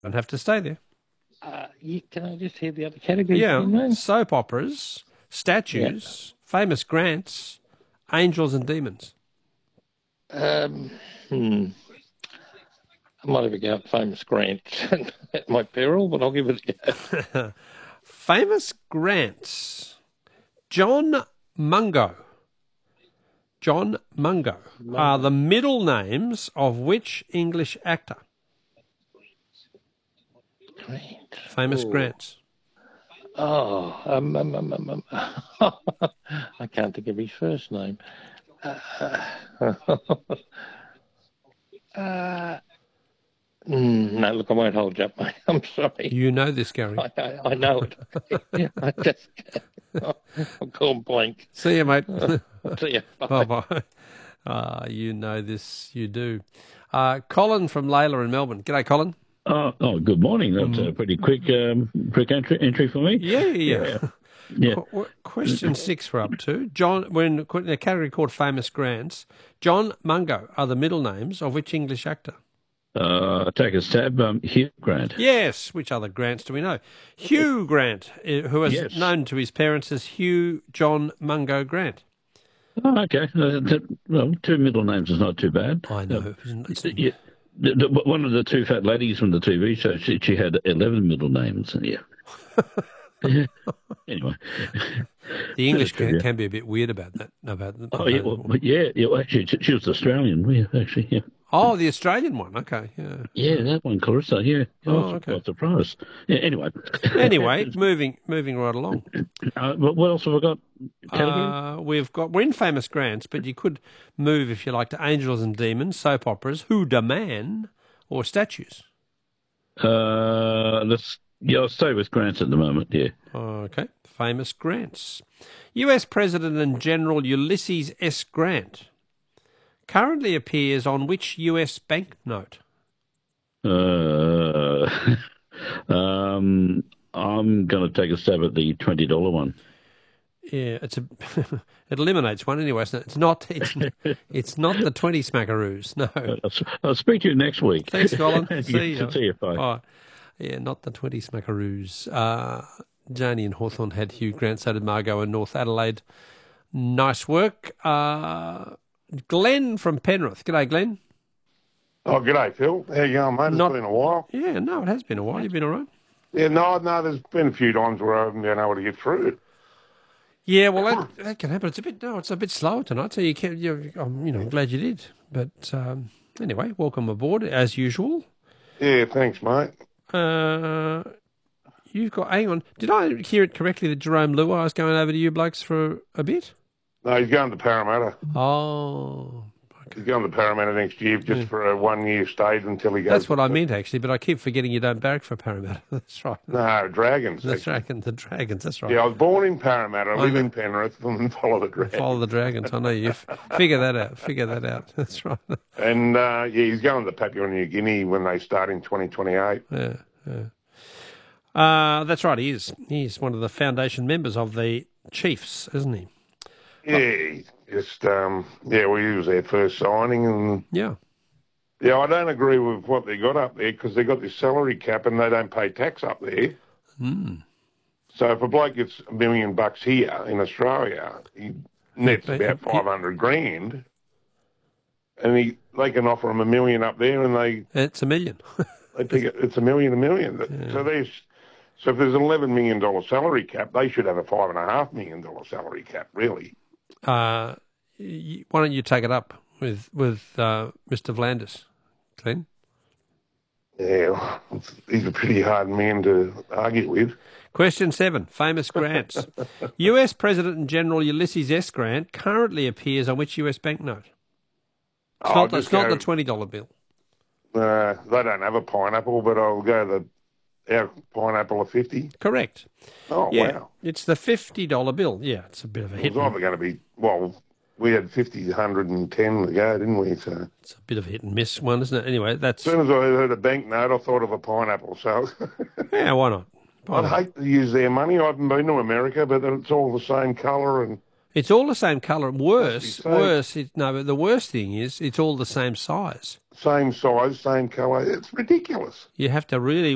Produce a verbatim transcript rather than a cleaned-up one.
Don't have to stay there. Uh, you, can I just hear the other categories? Yeah, again, soap operas, statues, yeah. famous grants, angels and demons. Um, hmm. I might have a go at famous grants at my peril, but I'll give it a go. Famous grants. John Mungo. John Mungo are the middle names of which English actor? Grant. Famous Ooh. grants. Oh, um, um, um, um, um. I can't think of his first name. Uh, uh, mm, no, look, I won't hold you up, mate. I'm sorry. You know this, Gary. I, I, I know it. yeah, I just, I'm gone blank. See you, mate. See you. Bye. Bye-bye. Uh, you know this, you do. Uh, Colin from Layla in Melbourne. G'day, Colin. Oh, oh, good morning. That's mm. a pretty quick um, quick entry, entry for me. Yeah, yeah. yeah. yeah. Qu- question six we're up to. John, we're in a category called Famous Grants. John Mungo are the middle names of which English actor? Uh, take a stab. Um, Hugh Grant. Yes. Which other Grants do we know? Hugh Grant, who is yes. known to his parents as Hugh John Mungo Grant. Oh, okay. Uh, that, well, two middle names is not too bad. I know. Uh, yeah. The, the, one of the two fat ladies from the T V show, she, she had eleven middle names. Yeah. yeah. Anyway, the English can, can be a bit weird about that. About oh yeah, well, yeah, yeah. Well, actually, she, she was Australian. Yeah, actually, yeah. Oh, the Australian one. Okay, yeah. Yeah, that one, Clarissa. Yeah. Oh, oh okay. Quite surprised. Yeah. Anyway. anyway, moving moving right along. Uh, what else have we got? Uh, we've got we're in famous grants, but you could move if you like to angels and demons, soap operas, Who Da Man, or statues. Uh, let's yeah, I'll stay with grants at the moment. Yeah. Okay, famous grants. U S President and General Ulysses S. Grant currently appears on which U S banknote? Uh, um, I'm going to take a stab at the twenty dollar one. Yeah, it's a it eliminates one anyway. Isn't it? It's not it's, it's not the twenty smackaroos. No. I'll, I'll speak to you next week. Thanks, Colin. See you. See you. Bye. Oh, yeah, not the twenty smackaroos. Uh, Janie and Hawthorne had Hugh Grant, so did Margot and North Adelaide. Nice work. Uh, Glenn from Penrith. G'day, Glenn. Oh, g'day, Phil. How you going, mate? It's not, been a while. Yeah, no, it has been a while. You've been all right? Yeah, no, no, there's been a few times where I haven't been able to get through it. Yeah, well, that, that can happen. It's a bit no, it's a bit slower tonight, so you can. You, I'm, you know, glad you did. But um, anyway, welcome aboard as usual. Yeah, thanks, mate. Uh, you've got. Hang on, did I hear it correctly that Jerome Luai is going over to you blokes for a bit? No, he's going to Parramatta. Oh. He's going to Parramatta next year just yeah. for a one-year stay until he goes. That's what I meant, actually, but I keep forgetting you don't barrack for Parramatta. That's right. No, Dragons. The Dragons, the Dragons, that's right. Yeah, I was born in Parramatta, I live in Penrith, and follow the Dragons. Follow the Dragons, I know you. Figure that out, figure that out. That's right. And, uh, yeah, he's going to Papua New Guinea when they start in twenty twenty-eight. Yeah, yeah. Uh, that's right, he is. He's one of the foundation members of the Chiefs, isn't he? Yeah, oh. Just, um, yeah, we was their first signing. And yeah. Yeah, I don't agree with what they got up there because they got this salary cap and they don't pay tax up there. Mm. So if a bloke gets a million bucks here in Australia, he nets yeah, about five hundred grand, and he they can offer him a million up there, and they it's a million. they think it, it's a million, a million. Yeah. So there's so if there's an eleven million dollar salary cap, they should have a five and a half million dollar salary cap, really. Uh, why don't you take it up with with uh, Mister Vlandis, Glenn? Yeah, he's a pretty hard man to argue with. Question seven, famous grants. U S President and General Ulysses S. Grant currently appears on which U S banknote? It's, not, it's go, not the twenty dollar bill. Uh, they don't have a pineapple, but I'll go the our pineapple of fifty. Correct. Oh, yeah, wow. It's the fifty dollar bill. Yeah, it's a bit of a hit. It was either going to be, well, we had fifty, one hundred and ten to go, didn't we? So it's a bit of a hit and miss one, isn't it? Anyway, that's... As soon as I heard a banknote, I thought of a pineapple, so... yeah, why not? Pineapple. I'd hate to use their money. I haven't been to America, but it's all the same colour and... It's all the same colour. Worse, worse. It, no, but the worst thing is it's all the same size. Same size, same colour. It's ridiculous. You have to really